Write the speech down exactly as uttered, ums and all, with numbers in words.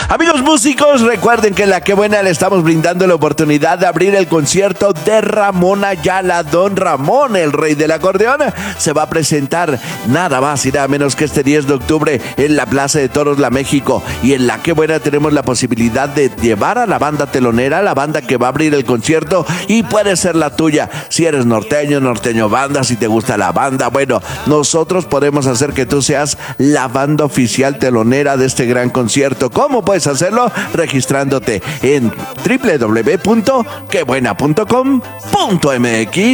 Amigos músicos, recuerden que en La Qué Buena le estamos brindando la oportunidad de abrir el concierto de Ramón Ayala. Don Ramón, el rey del acordeón, se va a presentar nada más y nada menos que este diez de octubre en la Plaza de Toros La México. Y en La Qué Buena tenemos la posibilidad de llevar a la banda telonera, la banda que va a abrir el concierto, y puede ser la tuya. Si eres norteño, norteño banda, si te gusta la banda, bueno, nosotros podemos hacer que tú seas la banda oficial telonera de este gran concierto. ¿Cómo puedes hacerlo? Registrándote en doble u doble u doble u punto que buena punto com punto m x.